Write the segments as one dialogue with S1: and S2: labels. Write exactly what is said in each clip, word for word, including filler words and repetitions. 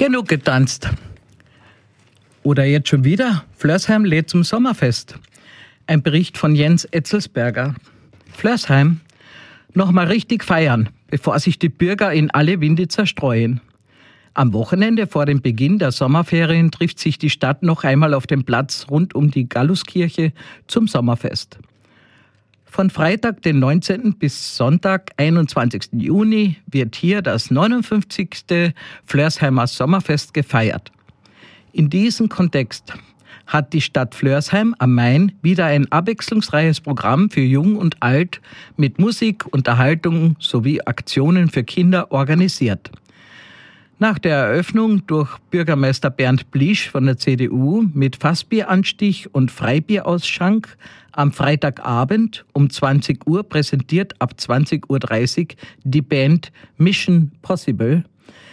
S1: Genug getanzt. Oder jetzt schon wieder? Flörsheim lädt zum Sommerfest. Ein Bericht von Jens Etzelsberger. Flörsheim, nochmal richtig feiern, bevor sich die Bürger in alle Winde zerstreuen. Am Wochenende vor dem Beginn der Sommerferien trifft sich die Stadt noch einmal auf dem Platz rund um die Galluskirche zum Sommerfest. Von Freitag, den neunzehnten bis Sonntag, einundzwanzigsten Juni, wird hier das neunundfünfzigste Flörsheimer Sommerfest gefeiert. In diesem Kontext hat die Stadt Flörsheim am Main wieder ein abwechslungsreiches Programm für Jung und Alt mit Musik, Unterhaltung sowie Aktionen für Kinder organisiert. Nach der Eröffnung durch Bürgermeister Bernd Blisch von der C D U mit Fassbieranstich und Freibierausschank am Freitagabend um zwanzig Uhr präsentiert ab zwanzig Uhr dreißig die Band Mission Possible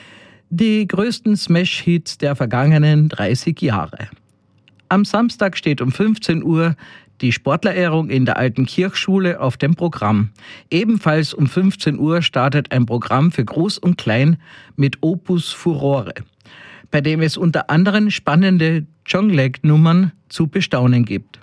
S1: die größten Smash-Hits der vergangenen dreißig Jahre. Am Samstag steht um fünfzehn Uhr die Sportlerehrung in der Alten Kirchschule auf dem Programm. Ebenfalls um fünfzehn Uhr startet ein Programm für Groß und Klein mit Opus Furore, bei dem es unter anderem spannende John-Leg-Nummern zu bestaunen gibt.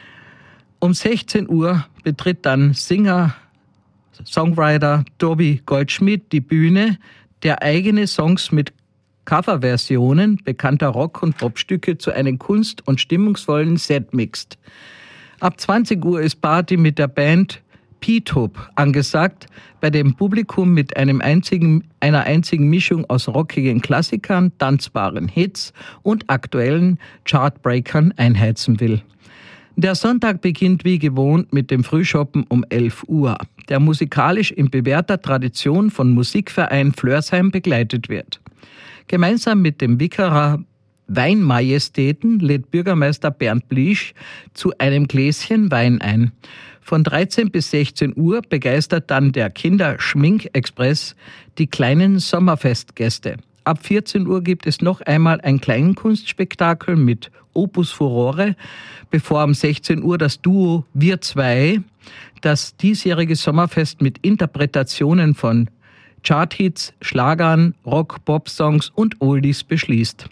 S1: Um sechzehn Uhr betritt dann Singer, Songwriter Tobi Goldschmidt die Bühne, der eigene Songs mit Coverversionen bekannter Rock- und Popstücke zu einem kunst- und stimmungsvollen Set mixt. Ab zwanzig Uhr ist Party mit der Band P-Top angesagt, bei dem Publikum mit einem einzigen, einer einzigen Mischung aus rockigen Klassikern, tanzbaren Hits und aktuellen Chartbreakern einheizen will. Der Sonntag beginnt wie gewohnt mit dem Frühschoppen um elf Uhr, der musikalisch in bewährter Tradition von Musikverein Flörsheim begleitet wird. Gemeinsam mit dem Wickerer Weinmajestäten lädt Bürgermeister Bernd Blisch zu einem Gläschen Wein ein. Von dreizehn bis sechzehn Uhr begeistert dann der Kinderschminkexpress die kleinen Sommerfestgäste. Ab vierzehn Uhr gibt es noch einmal ein Kleinkunstspektakel mit Opus Furore, bevor um sechzehn Uhr das Duo Wir Zwei das diesjährige Sommerfest mit Interpretationen von Charthits, Schlagern, Rock, Pop-Songs und Oldies beschließt.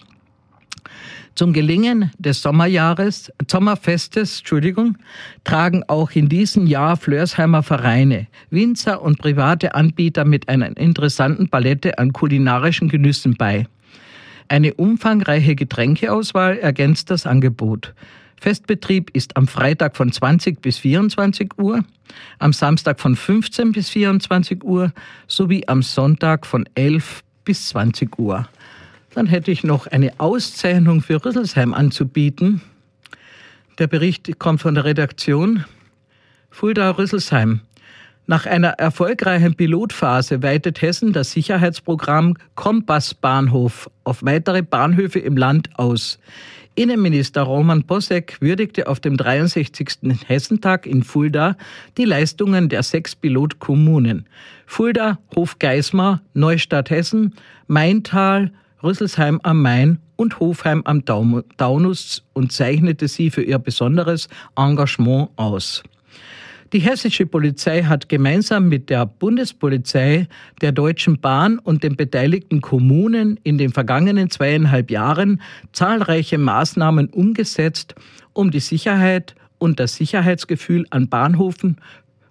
S1: Zum Gelingen des Sommerjahres, Sommerfestes, Entschuldigung, tragen auch in diesem Jahr Flörsheimer Vereine, Winzer und private Anbieter mit einer interessanten Palette an kulinarischen Genüssen bei. Eine umfangreiche Getränkeauswahl ergänzt das Angebot. Festbetrieb ist am Freitag von zwanzig bis vierundzwanzig Uhr, am Samstag von fünfzehn bis vierundzwanzig Uhr sowie am Sonntag von elf bis zwanzig Uhr. Dann hätte ich noch eine Auszeichnung für Rüsselsheim anzubieten. Der Bericht kommt von der Redaktion Fulda-Rüsselsheim. Nach einer erfolgreichen Pilotphase weitet Hessen das Sicherheitsprogramm Kompassbahnhof auf weitere Bahnhöfe im Land aus. Innenminister Roman Posek würdigte auf dem dreiundsechzigsten Hessentag in Fulda die Leistungen der sechs Pilotkommunen: Fulda, Hofgeismar, Neustadt Hessen, Maintal, Rüsselsheim am Main und Hofheim am Taunus und zeichnete sie für ihr besonderes Engagement aus. Die hessische Polizei hat gemeinsam mit der Bundespolizei, der Deutschen Bahn und den beteiligten Kommunen in den vergangenen zweieinhalb Jahren zahlreiche Maßnahmen umgesetzt, um die Sicherheit und das Sicherheitsgefühl an Bahnhöfen,